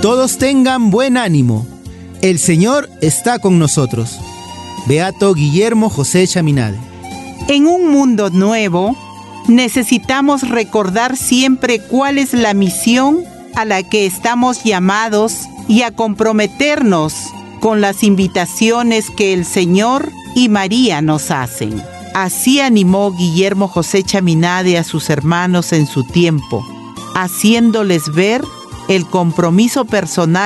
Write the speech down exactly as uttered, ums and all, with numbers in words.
Todos tengan buen ánimo. El Señor está con nosotros. Beato Guillermo José Chaminade. En un mundo nuevo, necesitamos recordar siempre cuál es la misión a la que estamos llamados y a comprometernos con las invitaciones que el Señor y María nos hacen. Así animó Guillermo José Chaminade a sus hermanos en su tiempo, haciéndoles ver el compromiso personal